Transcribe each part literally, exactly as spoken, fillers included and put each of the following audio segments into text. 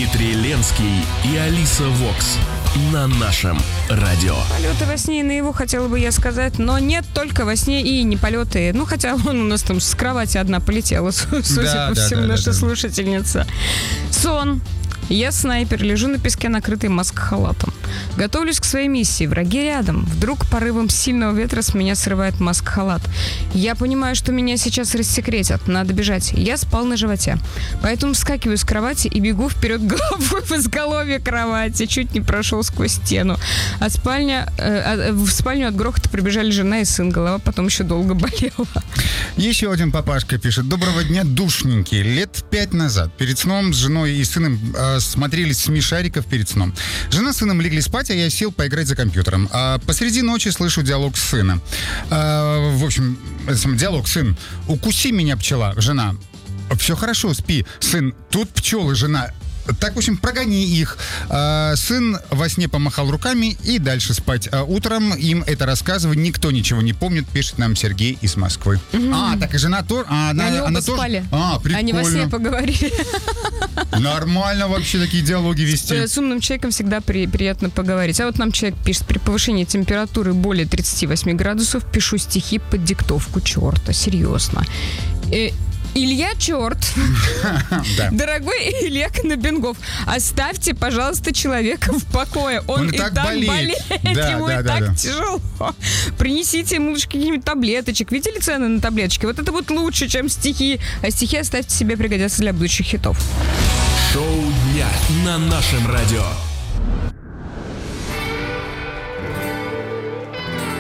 Дмитрий Ленский и Алиса Вокс на нашем радио. Полеты во сне и наяву, хотела бы я сказать, но нет только во сне и не полеты. Ну, хотя вон у нас там с кровати одна полетела, судя Да, по да, всему, да, наша да, да. слушательница. Сон. Я снайпер, лежу на песке, накрытый маск-халатом. Готовлюсь к своей миссии. Враги рядом. Вдруг порывом сильного ветра с меня срывает маск-халат. Я понимаю, что меня сейчас рассекретят. Надо бежать. Я спал на животе. Поэтому вскакиваю с кровати и бегу вперед головой в изголовье кровати. Чуть не прошел сквозь стену. От спальня, э, в спальню от грохота прибежали жена и сын. Голова потом еще долго болела. Еще один папашка пишет. Доброго дня, душненький. Лет пять назад перед сном с женой и сыном э, смотрели смешариков перед сном. Жена с сыном легли спать, а я сел поиграть за компьютером. А посреди ночи слышу диалог сына. А, в общем, диалог: сын, укуси меня, пчела. Жена: все хорошо, спи. Сын: тут пчелы. Жена: так, в общем, прогони их. А, сын во сне помахал руками и дальше спать. А утром им это рассказываю, никто ничего не помнит, пишет нам Сергей из Москвы. Mm-hmm. А, так и жена тоже. А, она, Они она оба тоже... спали. А, прикольно. Они во сне поговорили. Нормально вообще такие диалоги вести. С, с умным человеком всегда при, приятно поговорить. А вот нам человек пишет: при повышении температуры более тридцать восемь градусов пишу стихи под диктовку черта. Серьезно. Э, Илья Черт, дорогой Илья Конобингов, оставьте, пожалуйста, человека в покое. Он, Он и так так болеет. болеет, Да, ему да, и да, так да. тяжело. Принесите ему каких-нибудь таблеточек. Видели цены на таблеточки? Вот это вот лучше, чем стихи. А стихи оставьте себе, пригодятся для будущих хитов. Шоу дня на нашем радио.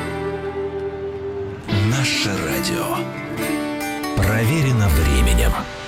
Наше радио. Проверено временем.